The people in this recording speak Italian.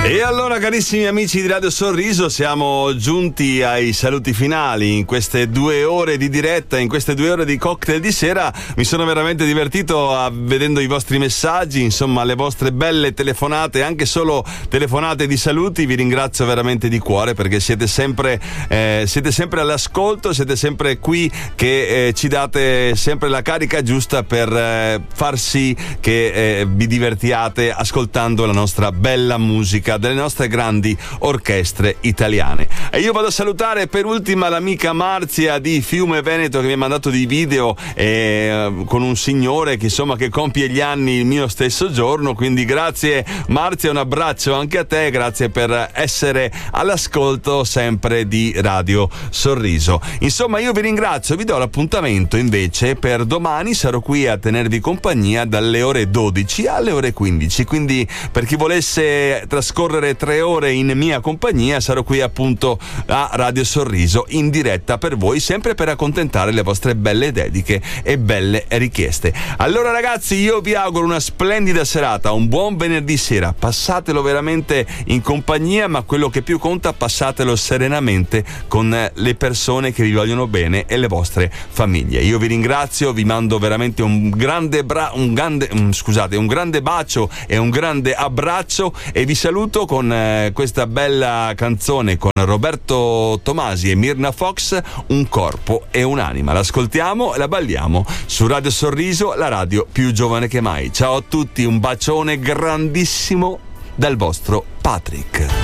E allora, carissimi amici di Radio Sorriso, siamo giunti ai saluti finali. In queste 2 ore di diretta, in queste 2 ore di cocktail di sera, mi sono veramente divertito vedendo i vostri messaggi, insomma le vostre belle telefonate, anche solo telefonate di saluti. Vi ringrazio veramente di cuore, perché siete sempre all'ascolto, siete sempre qui che ci date sempre la carica giusta per far sì che vi divertiate ascoltando la nostra bella musica delle nostre grandi orchestre italiane. E io vado a salutare per ultima l'amica Marzia di Fiume Veneto, che mi ha mandato dei video con un signore che insomma che compie gli anni il mio stesso giorno, quindi grazie Marzia, un abbraccio anche a te, grazie per essere all'ascolto sempre di Radio Sorriso. Insomma, io vi ringrazio, vi do l'appuntamento invece per domani. Sarò qui a tenervi compagnia dalle ore 12 alle ore 15, quindi per chi volesse trascorrere 3 ore in mia compagnia, sarò qui appunto a Radio Sorriso in diretta per voi, sempre per accontentare le vostre belle dediche e belle richieste. Allora ragazzi, io vi auguro una splendida serata, un buon venerdì sera, passatelo veramente in compagnia, ma quello che più conta, passatelo serenamente con le persone che vi vogliono bene e le vostre famiglie. Io vi ringrazio, vi mando veramente un grande bacio e un grande abbraccio, e vi saluto con questa bella canzone con Roberto Tomasi e Mirna Fox, Un corpo e un'anima. L'ascoltiamo e la balliamo su Radio Sorriso, la radio più giovane che mai. Ciao a tutti, un bacione grandissimo dal vostro Patrick.